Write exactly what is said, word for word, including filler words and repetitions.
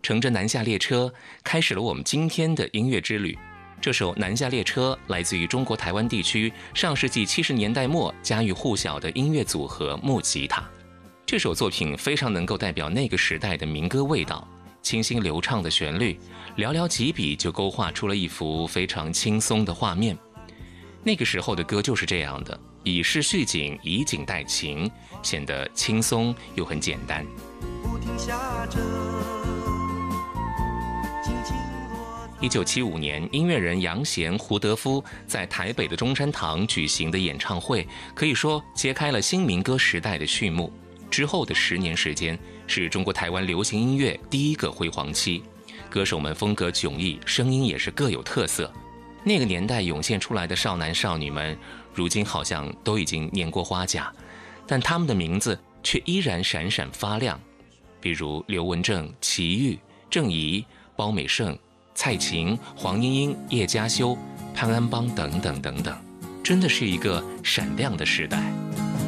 乘着南下列车，开始了我们今天的音乐之旅。这首《南下列车》来自于中国台湾地区上世纪七十年代末家喻户晓的音乐组合木吉他。这首作品非常能够代表那个时代的民歌味道，清新流畅的旋律，寥寥几笔就勾画出了一幅非常轻松的画面。那个时候的歌就是这样的，以诗叙景，以景带情，显得轻松又很简单。 不停下着一九七五年，音乐人杨贤、胡德夫在台北的中山堂举行的演唱会，可以说揭开了新民歌时代的序幕。之后的十年时间，是中国台湾流行音乐第一个辉煌期，歌手们风格迥异，声音也是各有特色。那个年代涌现出来的少男少女们，如今好像都已经年过花甲，但他们的名字却依然闪闪发亮，比如刘文正、齐豫、郑怡、包美胜、蔡琴、黄莺莺、叶嘉修、潘安邦等等等等，真的是一个闪亮的时代。